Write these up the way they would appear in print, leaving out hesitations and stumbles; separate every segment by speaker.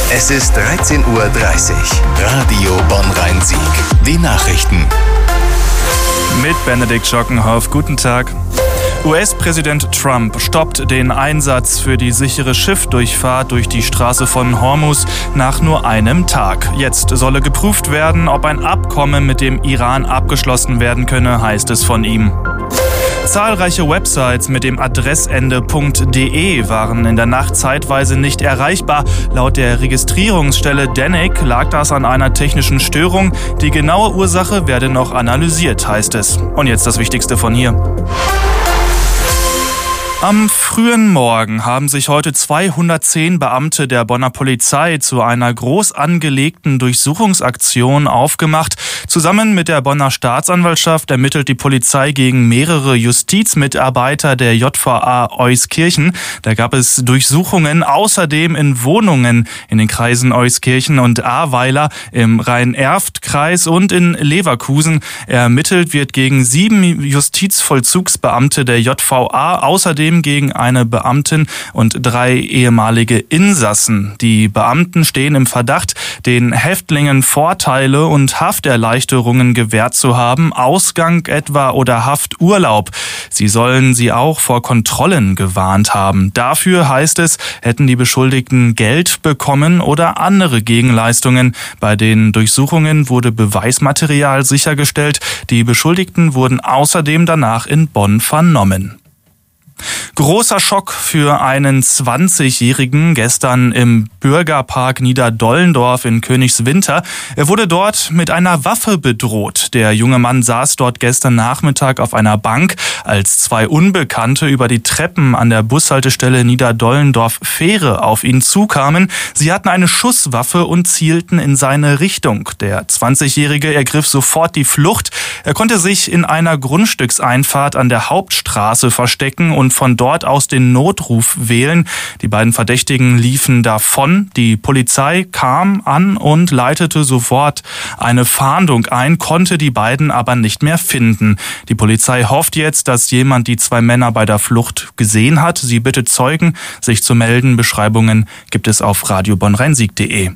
Speaker 1: Es ist 13:30 Uhr. Radio Bonn-Rhein-Sieg. Die Nachrichten.
Speaker 2: Mit Benedikt Schockenhoff. Guten Tag. US-Präsident Trump stoppt den Einsatz für die sichere Schiffdurchfahrt durch die Straße von Hormuz nach nur einem Tag. Jetzt solle geprüft werden, ob ein Abkommen mit dem Iran abgeschlossen werden könne, heißt es von ihm. Zahlreiche Websites mit dem Adressende .de waren in der Nacht zeitweise nicht erreichbar. Laut der Registrierungsstelle Danik lag das an einer technischen Störung. Die genaue Ursache werde noch analysiert, heißt es. Und jetzt das Wichtigste von hier. Am frühen Morgen haben sich heute 210 Beamte der Bonner Polizei zu einer groß angelegten Durchsuchungsaktion aufgemacht. Zusammen mit der Bonner Staatsanwaltschaft ermittelt die Polizei gegen mehrere Justizmitarbeiter der JVA Euskirchen. Da gab es Durchsuchungen außerdem in Wohnungen in den Kreisen Euskirchen und Ahrweiler im Rhein-Erft-Kreis und in Leverkusen. Ermittelt wird gegen 7 Justizvollzugsbeamte der JVA, außerdem gegen eine Beamtin und 3 ehemalige Insassen. Die Beamten stehen im Verdacht, den Häftlingen Vorteile und Hafterleichterungen gewährt zu haben, Ausgang etwa oder Hafturlaub. Sie sollen sie auch vor Kontrollen gewarnt haben. Dafür, heißt es, hätten die Beschuldigten Geld bekommen oder andere Gegenleistungen. Bei den Durchsuchungen wurde Beweismaterial sichergestellt. Die Beschuldigten wurden außerdem danach in Bonn vernommen. Großer Schock für einen 20-Jährigen gestern im Bürgerpark Niederdollendorf in Königswinter. Er wurde dort mit einer Waffe bedroht. Der junge Mann saß dort gestern Nachmittag auf einer Bank, als 2 Unbekannte über die Treppen an der Bushaltestelle Niederdollendorf-Fähre auf ihn zukamen. Sie hatten eine Schusswaffe und zielten in seine Richtung. Der 20-Jährige ergriff sofort die Flucht. Er konnte sich in einer Grundstückseinfahrt an der Hauptstraße verstecken und von dort aus den Notruf wählen. Die beiden Verdächtigen liefen davon. Die Polizei kam an und leitete sofort eine Fahndung ein, konnte die beiden aber nicht mehr finden. Die Polizei hofft jetzt, dass jemand die 2 Männer bei der Flucht gesehen hat. Sie bittet Zeugen, sich zu melden. Beschreibungen gibt es auf radiobonnrheinsieg.de.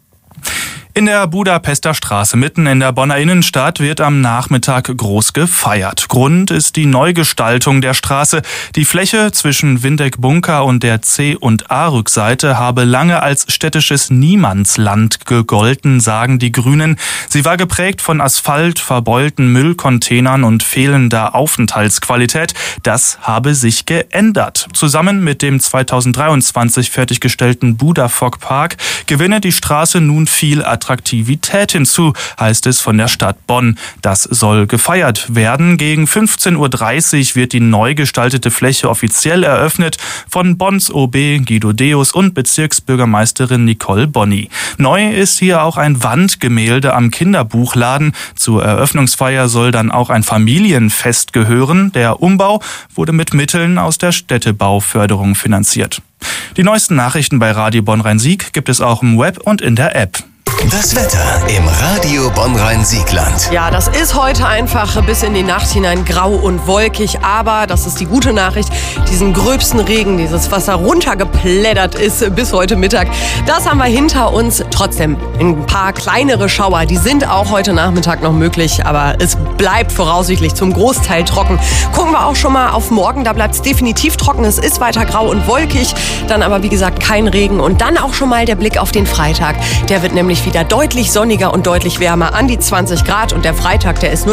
Speaker 2: In der Budapester Straße mitten in der Bonner Innenstadt wird am Nachmittag groß gefeiert. Grund ist die Neugestaltung der Straße. Die Fläche zwischen Windeck-Bunker und der C- und A-Rückseite habe lange als städtisches Niemandsland gegolten, sagen die Grünen. Sie war geprägt von Asphalt, verbeulten Müllcontainern und fehlender Aufenthaltsqualität. Das habe sich geändert. Zusammen mit dem 2023 fertiggestellten Budafok Park gewinne die Straße nun viel Attraktivität hinzu, heißt es von der Stadt Bonn. Das soll gefeiert werden. Gegen 15:30 Uhr wird die neu gestaltete Fläche offiziell eröffnet von Bonns OB Guido Deus und Bezirksbürgermeisterin Nicole Bonny. Neu ist hier auch ein Wandgemälde am Kinderbuchladen. Zur Eröffnungsfeier soll dann auch ein Familienfest gehören. Der Umbau wurde mit Mitteln aus der Städtebauförderung finanziert. Die neuesten Nachrichten bei Radio Bonn-Rhein-Sieg gibt es auch im Web und in der App.
Speaker 1: Das Wetter im Radio Bonn-Rhein-Siegland.
Speaker 3: Ja, das ist heute einfach bis in die Nacht hinein grau und wolkig. Aber, das ist die gute Nachricht, diesen gröbsten Regen, dieses Wasser runtergeplättert ist bis heute Mittag, das haben wir hinter uns. Trotzdem, ein paar kleinere Schauer, die sind auch heute Nachmittag noch möglich. Aber es bleibt voraussichtlich zum Großteil trocken. Gucken wir auch schon mal auf morgen, da bleibt es definitiv trocken. Es ist weiter grau und wolkig, dann aber wie gesagt kein Regen. Und dann auch schon mal der Blick auf den Freitag. Der wird nämlich wieder deutlich sonniger und deutlich wärmer, an die 20 Grad. Und der Freitag, der ist nur